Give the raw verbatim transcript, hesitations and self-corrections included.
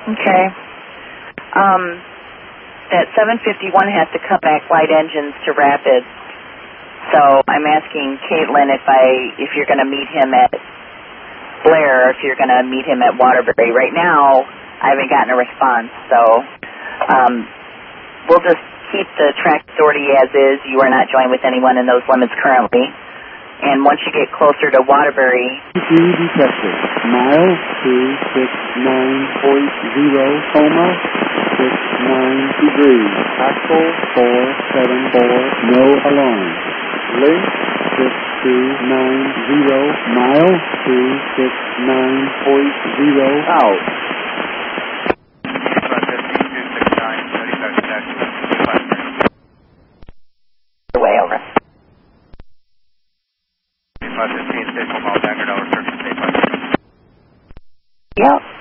Okay. Um, that seven fifty-one has to come back light engines to Rapids. So I'm asking Caitlin if I if you're going to meet him at Blair, or if you're going to meet him at Waterbury. Right now, I haven't gotten a response, so um, we'll just keep the track authority as is. You are not joined with anyone in those limits currently. And once you get closer to Waterbury... Three detected. Mile two six nine point zero, coma, six nine degrees. Axle four seven four, no alarm. Link six two nine zero, mile two six nine point zero, out. Way over. five fifteen, state mile, Vanguard, hour, circuit, state five. Yep.